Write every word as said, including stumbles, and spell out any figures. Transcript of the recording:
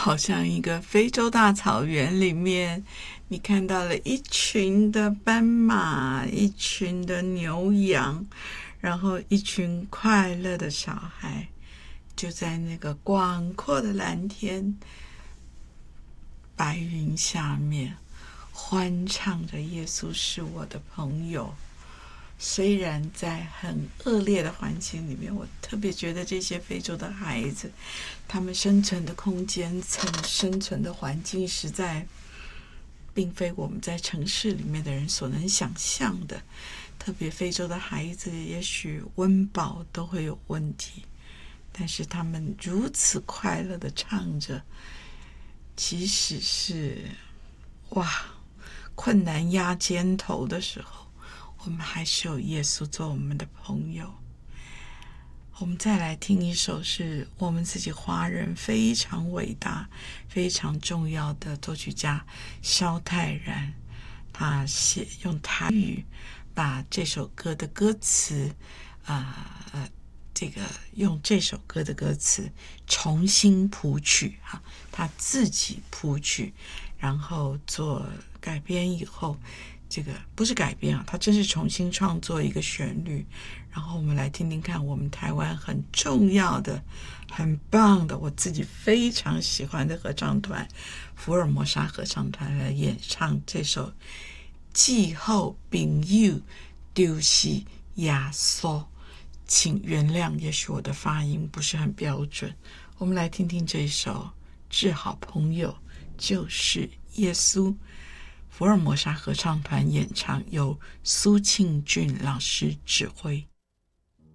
好像一个非洲大草原里面，你看到了一群的斑马，一群的牛羊，然后一群快乐的小孩，就在那个广阔的蓝天白云下面欢唱着耶稣是我的朋友。虽然在很恶劣的环境里面，我特别觉得这些非洲的孩子，他们生存的空间、生存的环境实在并非我们在城市里面的人所能想象的。特别非洲的孩子也许温饱都会有问题，但是他们如此快乐地唱着，即使是哇困难压肩头的时候，我们还是有耶稣做我们的朋友。我们再来听一首是我们自己华人非常伟大非常重要的作曲家萧泰然，他写用台语把这首歌的歌词啊、呃、这个用这首歌的歌词重新谱曲哈，他自己谱曲，然后做改编以后，这个不是改编啊，他真是重新创作一个旋律。然后我们来听听看，我们台湾很重要的、很棒的，我自己非常喜欢的合唱团——福尔摩沙合唱团来演唱这首《季后朋友就是耶稣》。请原谅，也许我的发音不是很标准。我们来听听这首《至好朋友就是耶稣》。福尔摩沙合唱团演唱，由苏庆俊老师指挥。